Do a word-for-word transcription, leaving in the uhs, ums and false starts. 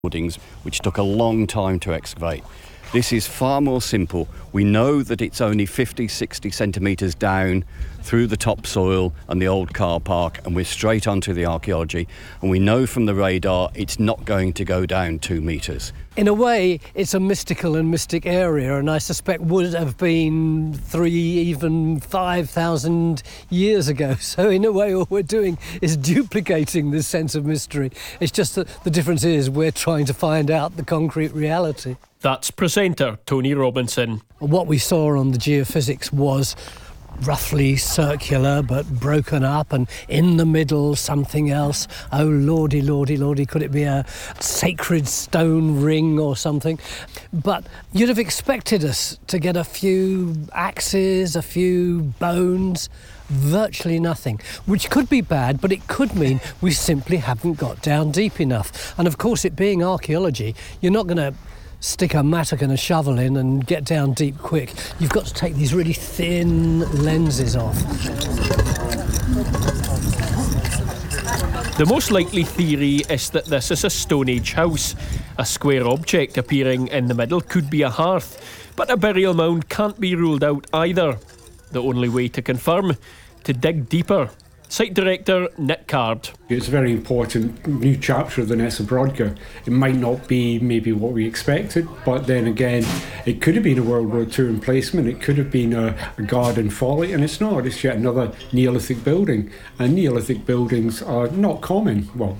buildings, which took a long time to excavate. This is far more simple. We know that it's only fifty, sixty centimetres down through the topsoil and the old car park, and we're straight onto the archaeology. And we know from the radar it's not going to go down two metres. In a way, it's a mystical and mystic area, and I suspect would have been three, even five thousand years ago. So in a way, all we're doing is duplicating this sense of mystery. It's just that the difference is we're trying to find out the concrete reality. That's presenter Tony Robinson. What we saw on the geophysics was roughly circular but broken up, and in the middle something else. Oh lordy, lordy, lordy, could it be a sacred stone ring or something? But you'd have expected us to get a few axes, a few bones, virtually nothing, which could be bad, but it could mean we simply haven't got down deep enough. And of course, it being archaeology, you're not going to stick a mattock and a shovel in and get down deep quick. You've got to take these really thin lenses off. The most likely theory is that this is a Stone Age house. A square object appearing in the middle could be a hearth, but a burial mound can't be ruled out either. The only way to confirm, to dig deeper. Site Director Nick Card. It's a very important new chapter of the Nessa Brodka. It might not be maybe what we expected, but then again, it could have been a World War Two emplacement, it could have been a, a garden folly, and it's not. It's yet another Neolithic building. And Neolithic buildings are not common. Well,